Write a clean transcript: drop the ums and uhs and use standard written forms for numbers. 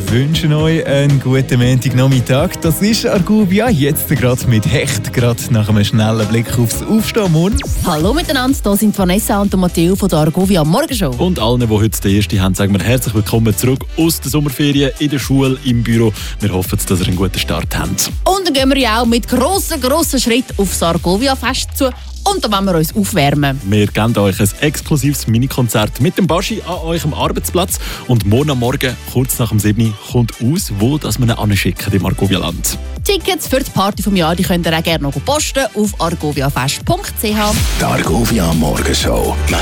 wünschen euch einen guten Montagnachmittag. Das ist Argovia, jetzt gerade mit Hecht, gerade nach einem schnellen Blick aufs Aufstehen morgen. Hallo miteinander, hier sind Vanessa und Matteo von der Argovia Morgenshow. Und allen, die heute den ersten haben, sagen wir herzlich willkommen zurück aus der Sommerferien, in der Schule, im Büro. Wir hoffen, dass ihr einen guten Start habt. Und dann gehen wir ja auch mit grossen Schritten aufs Argovia-Fest zu. Und dann wollen wir uns aufwärmen. Wir geben euch ein exklusives Mini-Konzert mit dem Baschi an eurem Arbeitsplatz. Und morgen am Morgen, kurz nach dem 7. kommt aus, wo das wir ihn anschicken im Argovia-Land. Tickets für die Party vom Jahr die könnt ihr auch gerne noch posten auf argoviafest.ch. Die Argovia Morgenshow.